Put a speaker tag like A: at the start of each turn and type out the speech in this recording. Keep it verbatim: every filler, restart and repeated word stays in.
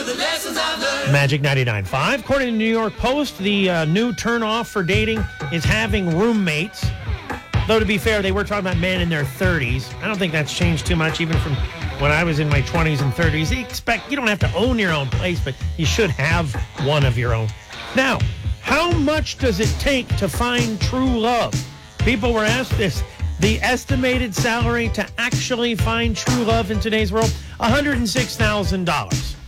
A: Magic ninety-nine point five. According to the New York Post, the uh, new turnoff for dating is having roommates. Though, to be fair, they were talking about men in their thirties. I don't think that's changed too much, even from when I was in my twenties and thirties. You expect, you don't have to own your own place, but you should have one of your own. Now, how much does it take to find true love? People were asked this. The estimated salary to actually find true love in today's world, one hundred six thousand dollars.